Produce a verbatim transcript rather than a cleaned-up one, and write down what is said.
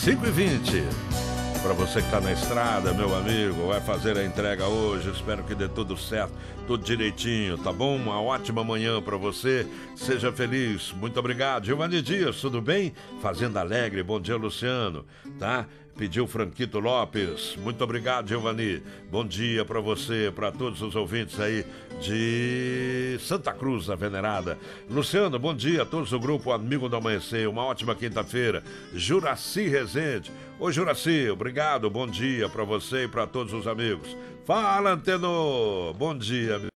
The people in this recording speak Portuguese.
cinco e vinte. Para você que está na estrada, meu amigo, vai fazer a entrega hoje. Espero que dê tudo certo, tudo direitinho, tá bom? Uma ótima manhã para você. Seja feliz. Muito obrigado. Giovanni Dias, tudo bem? Fazenda Alegre, bom dia, Luciano. Tá? Pediu Franquito Lopes. Muito obrigado, Giovanni. Bom dia para você, para todos os ouvintes aí de Santa Cruz da Venerada. Luciano, bom dia a todos do grupo Amigo do Amanhecer. Uma ótima quinta-feira. Juraci Rezende. Ô, Juraci, obrigado. Bom dia para você e para todos os amigos. Fala, Antenor. Bom dia, meu.